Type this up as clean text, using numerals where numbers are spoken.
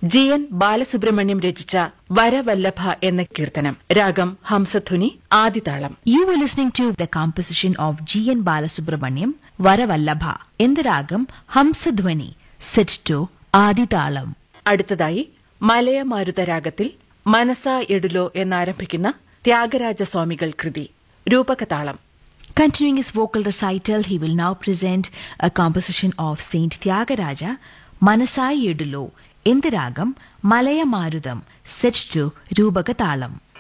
GN Balasubrahmanyam രചിച്ച വരവല്ലഭ എന്ന കീർത്തനം. രാഗം Hamsadhwani, ആദിതാളം. You were listening to the composition of G.N. Balasubramaniam, Varavallabha, in the ragam Hamsadhwani, set to Adithalam. അടുത്തതായി മലയമാരുത രാഗത്തിൽ മനസാ എടുലോ എന്നാരംഭിക്കുന്ന ത്യാഗരാജസ്വാമികൾ കൃതി. രൂപകതാളം. Continuing his vocal recital, he will now present a composition of Saint Tyagaraja, Manasai Edulo, in the ragam Malaya Marudam, set to Rubakatalam.